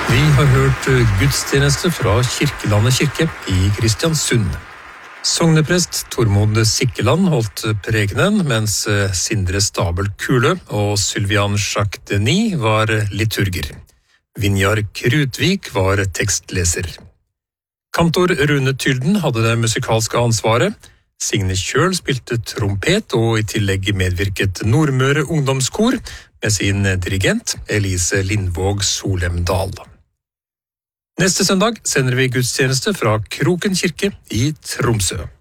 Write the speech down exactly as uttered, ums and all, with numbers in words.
Vi har hørt gudstjeneste fra Kirkelandet kirke i Kristiansund. Sogneprest Tormod Sikkeland holdt prekenen, mens Sindre Stabel Kule og Sylvian Jacques Denis var liturger. Vinjar Krutvik var tekstleser. Kantor Rune Tylden hadde det musikalske ansvaret. Signe Kjøl spilte trompet, og i tillegg medvirket Nordmøre ungdomskor med sin dirigent Elise Lindvåg Solemdal. Neste søndag sender vi gudstjeneste fra Kroken kirke i Tromsø.